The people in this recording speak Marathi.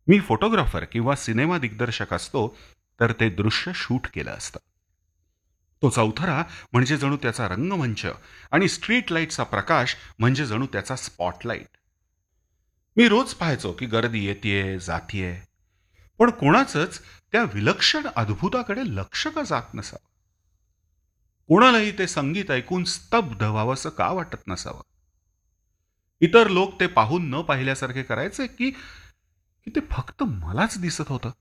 मी फोटोग्राफर किंवा सिनेमा दिग्दर्शक असतो तर ते दृश्य शूट केलं असतं. तो चौथरा म्हणजे जणू त्याचा रंगमंच आणि स्ट्रीट लाईटचा प्रकाश म्हणजे जणू त्याचा स्पॉटलाईट. मी रोज पाहायचो की गर्दी येतेय जातीये, पण कोणाचंच त्या विलक्षण अद्भुताकडे लक्ष का जात नसावं. कोणालाही ते संगीत ऐकून स्तब्ध व्हावंसं का वाटत नसावं. इतर लोक ते पाहून न पाहिल्यासारखे करायचे की की ते फक्त मलाच दिसत होतं.